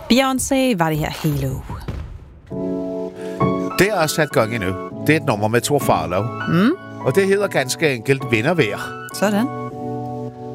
Beyoncé var det her Halo. Det er sat gang i nu. Det er et nummer med Tor Farlov. Og det hedder ganske enkelt Vindervejr. Sådan.